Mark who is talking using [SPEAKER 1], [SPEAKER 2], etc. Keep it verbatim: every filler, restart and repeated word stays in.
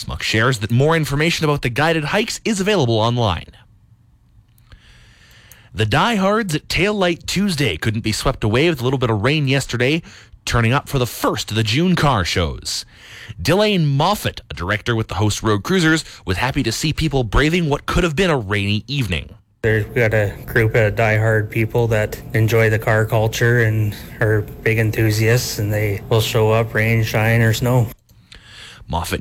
[SPEAKER 1] Smuck shares that more information about the guided hikes is available online. The diehards at Tail Light Tuesday couldn't be swept away with a little bit of rain yesterday, turning up for the first of the June car shows. Delane Moffat, a director with the Host Road Cruisers, was happy to see people braving what could have been a rainy evening.
[SPEAKER 2] We've got a group of diehard people that enjoy the car culture and are big enthusiasts, and they will show up rain, shine, or snow.
[SPEAKER 1] Moffat